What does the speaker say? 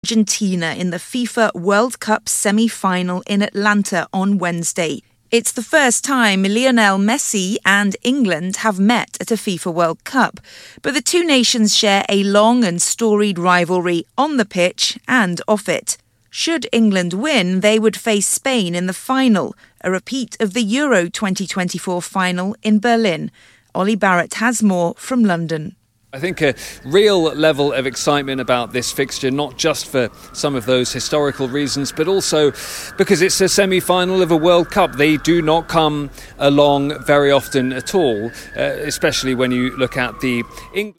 Argentina in the FIFA World Cup semi-final in Atlanta on Wednesday. It's the first time Lionel Messi and England have met at a FIFA World Cup, but the two nations share a long and storied rivalry on the pitch and off it. Should England win, they would face Spain in the final, a repeat of the Euro 2024 final in Berlin. Ollie Barrett has more from London. I think a real level of excitement about this fixture, not just for some of those historical reasons, but also because it's a semi-final of a World Cup. They do not come along very often at all, especially when you look at the